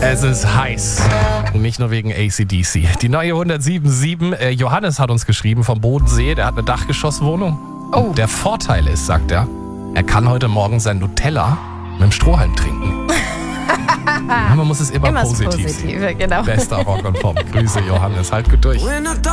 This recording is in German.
Es ist heiß. Und nicht nur wegen AC/DC. Die neue 107.7. Johannes hat uns geschrieben vom Bodensee. Der hat eine Dachgeschosswohnung. Oh. Und der Vorteil ist, sagt er kann heute Morgen sein Nutella mit dem Strohhalm trinken. Man muss es immer positiv sehen. Genau. Bester Rock und Pop. Grüße, Johannes. Halt gut durch.